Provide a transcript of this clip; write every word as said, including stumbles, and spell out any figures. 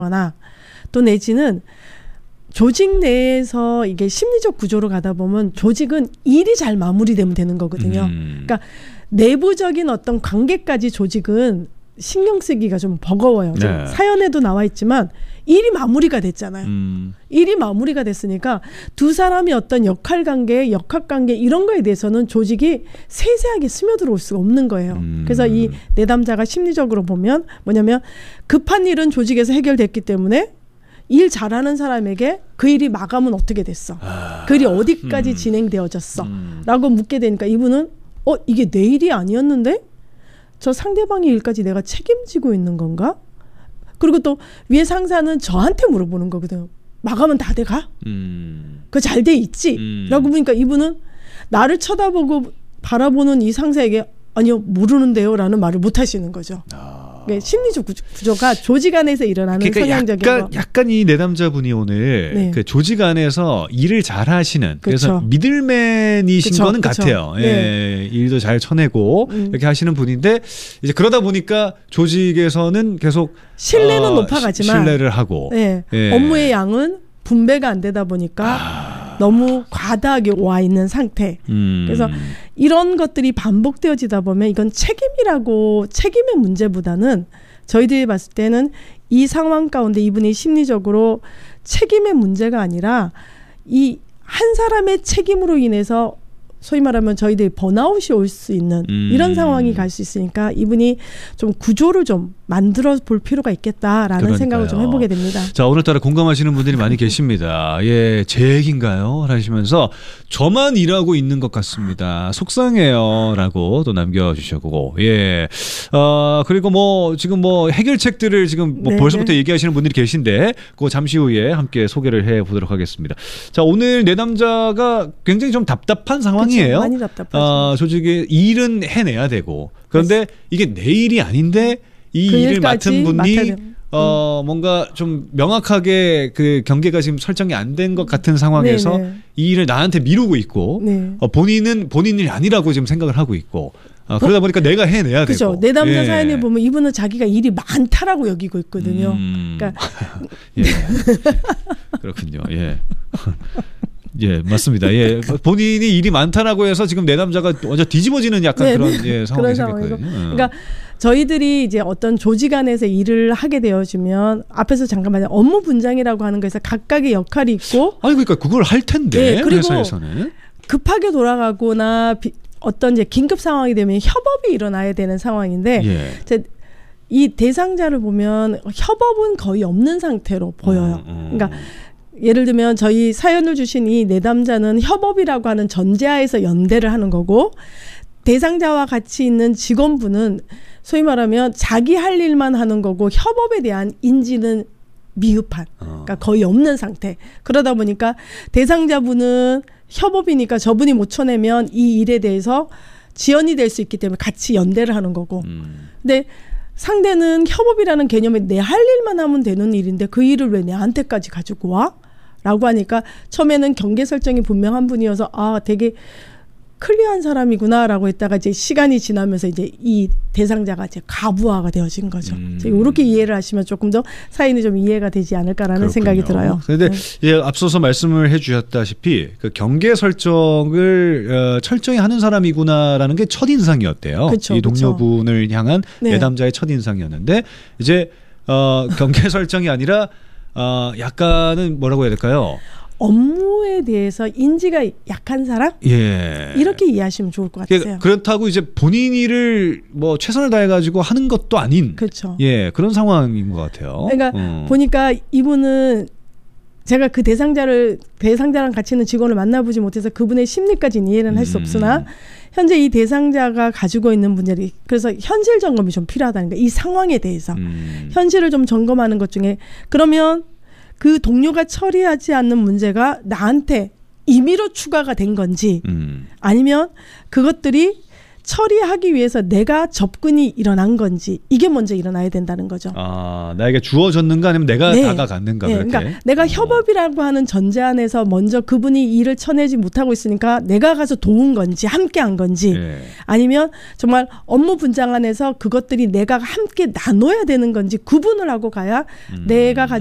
거나 또 내지는 조직 내에서 이게 심리적 구조로 가다 보면 조직은 일이 잘 마무리되면 되는 거거든요. 음. 그러니까 내부적인 어떤 관계까지 조직은 신경 쓰기가 좀 버거워요. 네. 사연에도 나와 있지만 일이 마무리가 됐잖아요. 음. 일이 마무리가 됐으니까 두 사람이 어떤 역할관계, 역학관계 이런 거에 대해서는 조직이 세세하게 스며들어올 수가 없는 거예요. 음. 그래서 이 내담자가 심리적으로 보면 뭐냐면 급한 일은 조직에서 해결됐기 때문에 일 잘하는 사람에게 그 일이 마감은 어떻게 됐어? 아, 그 일이 어디까지 음, 진행되어졌어? 음. 라고 묻게 되니까 이분은 어 이게 내 일이 아니었는데? 저 상대방의 일까지 내가 책임지고 있는 건가? 그리고 또 위에 상사는 저한테 물어보는 거거든요. 마감은 다 돼가? 음. 그거 잘 돼 있지? 음. 라고 보니까 이분은 나를 쳐다보고 바라보는 이 상사에게 아니요 모르는데요 라는 말을 못 하시는 거죠. 아. 심리적 구조가 조직 안에서 일어나는 그러니까 성향적인 약간, 거. 약간 이 내담자분이 오늘 네. 그 조직 안에서 일을 잘 하시는 그래서 그쵸. 미들맨이신 그쵸, 거는 그쵸. 같아요. 네. 예, 일도 잘 쳐내고 음. 이렇게 하시는 분인데 이제 그러다 보니까 조직에서는 계속 신뢰는 어, 높아가지만 신뢰를 하고 네. 예. 업무의 양은 분배가 안 되다 보니까 아. 너무 과다하게 와 있는 상태. 음. 그래서 이런 것들이 반복되어지다 보면 이건 책임이라고 책임의 문제보다는 저희들이 봤을 때는 이 상황 가운데 이분이 심리적으로 책임의 문제가 아니라 이 한 사람의 책임으로 인해서 소위 말하면 저희들이 번아웃이 올 수 있는 음. 이런 상황이 갈 수 있으니까 이분이 좀 구조를 좀 만들어 볼 필요가 있겠다라는 그러니까요. 생각을 좀 해보게 됩니다. 자, 오늘따라 공감하시는 분들이 많이 계십니다. 예, 제 얘기인가요? 하시면서 저만 일하고 있는 것 같습니다. 속상해요. 라고 또 남겨주셨고, 예. 어, 그리고 뭐 지금 뭐 해결책들을 지금 뭐 벌써부터 얘기하시는 분들이 계신데 그거 잠시 후에 함께 소개를 해 보도록 하겠습니다. 자, 오늘 내 남자가 굉장히 좀 답답한 상황이 이에요. 많이 답답하죠. 어, 조직의 일은 해내야 되고 그런데 이게 내 일이 아닌데 이 그 일을 맡은 분이 음. 어, 뭔가 좀 명확하게 그 경계가 지금 설정이 안 된 것 같은 상황에서 네네. 이 일을 나한테 미루고 있고 네. 어, 본인은 본인 일이 아니라고 지금 생각을 하고 있고 어, 그러다 보니까 내가 해내야 그쵸. 되고. 내담자 예. 사연에 보면 이분은 자기가 일이 많다라고 여기고 있거든요. 음. 그러니까 예. 그렇군요. 예. 예, 맞습니다. 예, 본인이 일이 많다라고 해서 지금 내 남자가 완전 뒤집어지는 약간 네, 그런 네. 예, 상황이 그런 생겼거든요. 그러니까 저희들이 이제 어떤 조직 안에서 일을 하게 되어지면 앞에서 잠깐 말한 업무 분장이라고 하는 거에서 각각의 역할이 있고. 아니 그러니까 그걸 할 텐데 네, 그리고 회사에서는 급하게 돌아가거나 비, 어떤 이제 긴급 상황이 되면 협업이 일어나야 되는 상황인데. 예. 제, 이 대상자를 보면 협업은 거의 없는 상태로 보여요. 음, 음. 그러니까. 예를 들면 저희 사연을 주신 이 내담자는 협업이라고 하는 전제하에서 연대를 하는 거고 대상자와 같이 있는 직원분은 소위 말하면 자기 할 일만 하는 거고 협업에 대한 인지는 미흡한 그러니까 거의 없는 상태. 그러다 보니까 대상자분은 협업이니까 저분이 못 쳐내면 이 일에 대해서 지연이 될 수 있기 때문에 같이 연대를 하는 거고 음. 근데 상대는 협업이라는 개념에 내 할 일만 하면 되는 일인데 그 일을 왜 내한테까지 가지고 와? 라고 하니까 처음에는 경계 설정이 분명한 분이어서 아 되게 클리어한 사람이구나 라고 했다가 이제 시간이 지나면서 이제 이 대상자가 이제 가부화가 되어진 거죠. 음. 이렇게 이해를 하시면 조금 더 사연이 좀 이해가 되지 않을까라는 그렇군요. 생각이 들어요. 그런데 네. 이제 앞서서 말씀을 해주셨다시피 그 경계 설정을 어, 철저히 하는 사람이구나라는 게 첫인상이었대요. 그쵸, 이 동료분을 그쵸. 향한 네. 내담자의 첫인상이었는데 이제 어, 경계 설정이 아니라 어, 약간은 뭐라고 해야 될까요? 업무에 대해서 인지가 약한 사람? 예. 이렇게 이해하시면 좋을 것 같아요. 그렇다고 이제 본인 일을 뭐 최선을 다해가지고 하는 것도 아닌. 그렇죠. 예, 그런 상황인 것 같아요. 그러니까 음. 보니까 이분은 제가 그 대상자를, 대상자랑 같이 있는 직원을 만나보지 못해서 그분의 심리까지는 이해는 할 수 음. 없으나 현재 이 대상자가 가지고 있는 문제를 그래서 현실 점검이 좀 필요하다는 거예요. 이 상황에 대해서. 음. 현실을 좀 점검하는 것 중에 그러면 그 동료가 처리하지 않는 문제가 나한테 임의로 추가가 된 건지 음. 아니면 그것들이 처리하기 위해서 내가 접근이 일어난 건지 이게 먼저 일어나야 된다는 거죠. 아, 나에게 주어졌는가 아니면 내가 네. 다가갔는가 네. 그렇게. 그러니까 내가 협업이라고 하는 전제 안에서 먼저 그분이 일을 쳐내지 못하고 있으니까 내가 가서 도운 건지 함께한 건지 네. 아니면 정말 업무 분장 안에서 그것들이 내가 함께 나눠야 되는 건지 구분을 하고 가야 음. 내가